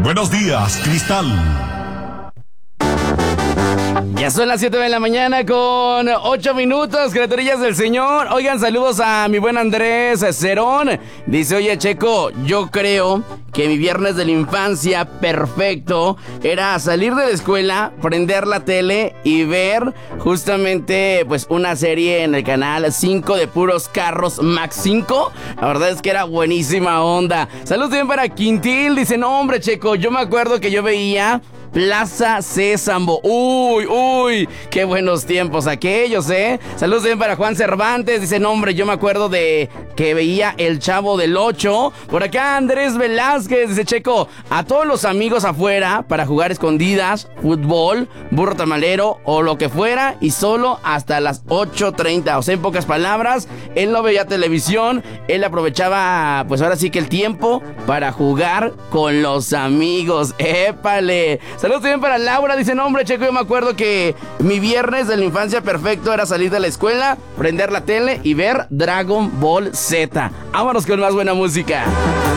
Buenos días, Cristal. Ya son las 7 de la mañana con 8 minutos, criaturillas del Señor. Oigan, saludos a mi buen Andrés Cerón. Dice, oye, Checo, yo creo que mi viernes de la infancia perfecto era salir de la escuela, prender la tele y ver justamente pues una serie en el canal 5 de puros carros Max 5. La verdad es que era buenísima onda. Saludos bien para Quintil. Dice, no, hombre, Checo, yo me acuerdo que yo veía Plaza Sésamo. Uy, qué buenos tiempos aquellos, ¿eh? Saludos bien para Juan Cervantes. Dice, no, hombre, yo me acuerdo de que veía El Chavo del 8. Por acá Andrés Velázquez dice, Checo, a todos los amigos afuera para jugar escondidas, fútbol, burro tamalero o lo que fuera, y solo hasta las 8:30. O sea, en pocas palabras, él no veía televisión, él aprovechaba, pues ahora sí que el tiempo para jugar con los amigos. ¡Épale! Saludos también para Laura. Dice, no, hombre, Checo, yo me acuerdo que mi viernes de la infancia perfecto era salir de la escuela, prender la tele y ver Dragon Ball Z. Vámonos con más buena música.